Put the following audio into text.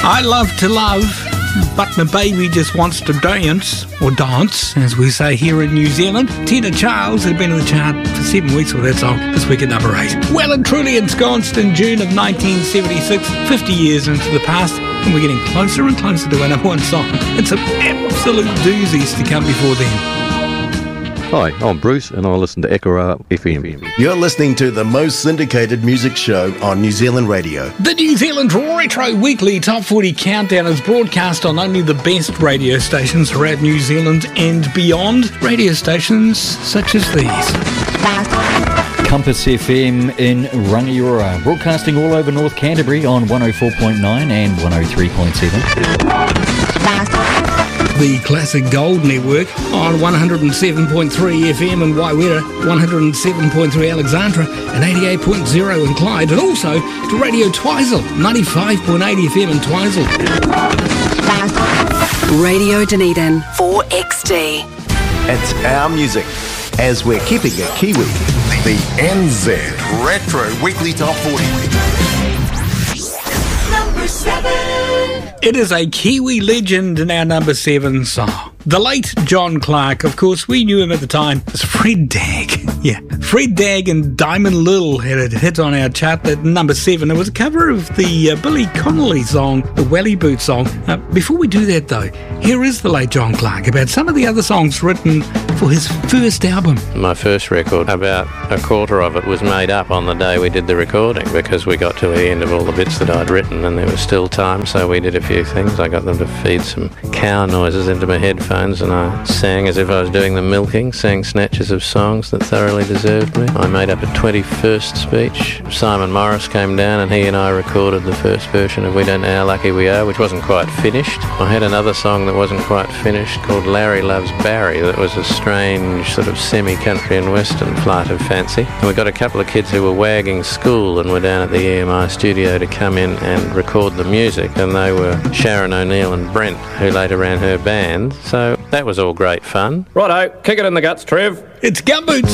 I love to love, but my baby just wants to dance, or dance, as we say here in New Zealand. Tina Charles had been in the chart for 7 weeks with that song, this week at number 8. Well and truly ensconced in June of 1976, 50 years into the past, and we're getting closer and closer to our number 1 song. And some absolute doozies to come before then. Hi, I'm Bruce and I listen to Ekara FM. You're listening to the most syndicated music show on New Zealand radio. The New Zealand Retro Weekly Top 40 Countdown is broadcast on only the best radio stations throughout New Zealand and beyond. Radio stations such as these. Compass FM in Rangiora, broadcasting all over North Canterbury on 104.9 and 103.7. The Classic Gold Network on 107.3 FM in Waiwera, 107.3 Alexandra and 88.0 in Clyde, and also to Radio Twizel, 95.8 FM in Twizel. Radio Dunedin 4XD. It's our music, as we're keeping it Kiwi. The NZ Retro Weekly Top 40. Number 7. It is a Kiwi legend in our number 7 song. The late John Clark, of course, we knew him at the time as Fred Dagg. Yeah, Fred Dagg and Diamond Lil had a hit on our chart at number 7. It was a cover of the Billy Connolly song, the Welly Boot song. Before we do that, though, here is the late John Clark about some of the other songs written for his first album. My first record, about a quarter of it was made up on the day we did the recording because we got to the end of all the bits that I'd written and there was still time, so we did a few things. I got them to feed some cow noises into my headphones and I sang as if I was doing the milking, sang snatches of songs that thoroughly deserved me. I made up a 21st speech. Simon Morris came down and he and I recorded the first version of We Don't Know How Lucky We Are, which wasn't quite finished. I had another song that wasn't quite finished called Larry Loves Barry that was a strange sort of semi-country and western flight of fancy. And we got a couple of kids who were wagging school and were down at the EMI studio to come in and record the music, and they were Sharon O'Neill and Brent, who later ran her band. So that was all great fun. Righto, kick it in the guts, Trev. It's Gumboots.